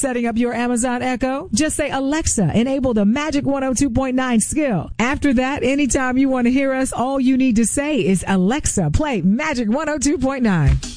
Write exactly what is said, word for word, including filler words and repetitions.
setting up your Amazon Echo? Just say, Alexa, enable the Magic one oh two point nine skill. After that, anytime you want to hear us, all you need to say is, Alexa, play Magic one oh two point nine.